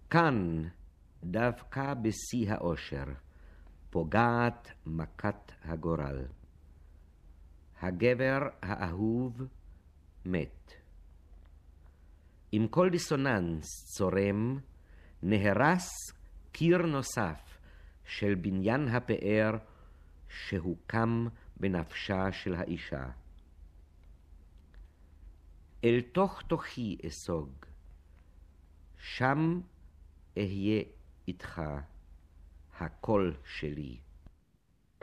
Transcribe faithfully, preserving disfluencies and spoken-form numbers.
כאן, דווקא בשיא האושר, פוגעת מכת הגורל. הגבר האהוב מת. עם כל דיסוננס צורם, נהרס קיר נוסף של בניין הפאר שהוקם בנפשה של האישה. אל תוך תוכי אסוג, שם אהיה איתך, הקול שלי.